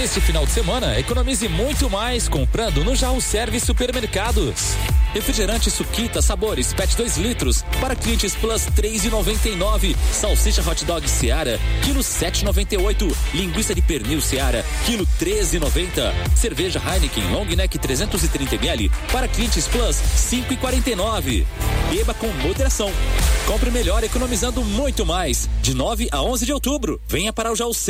Neste final de semana, economize muito mais comprando no Jaú Service Supermercados. Refrigerante Suquita Sabores PET 2 litros para clientes Plus 3,99. Salsicha Hot Dog Seara, quilo 7,98. Linguiça de pernil Seara, quilo 13,90. Cerveja Heineken Long Neck 330 ml para clientes Plus 5,49. Beba com moderação. Compre melhor economizando muito mais. De 9 a 11 de outubro. Venha para o Jaú Service